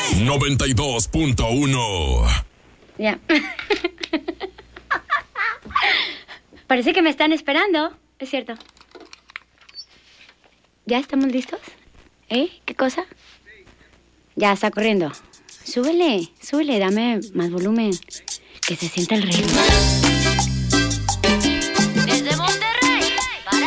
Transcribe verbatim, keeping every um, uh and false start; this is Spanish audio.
noventa y dos punto uno. Ya. Parece que me están esperando. Es cierto. ¿Ya estamos listos? ¿Eh? ¿Qué cosa? Ya, está corriendo. Súbele, súbele, dame más volumen. Que se sienta el ritmo.